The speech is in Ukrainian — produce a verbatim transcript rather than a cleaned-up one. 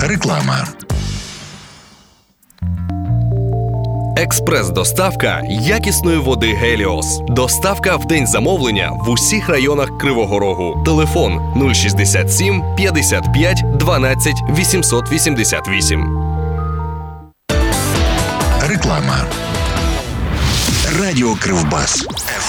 Реклама. Експрес-доставка якісної води Геліос. Доставка в день замовлення в усіх районах Кривого Рогу. Телефон нуль шістдесят сім п'ятдесят п'ять дванадцять вісімсот вісімдесят вісім. Реклама. Радіо Кривбас.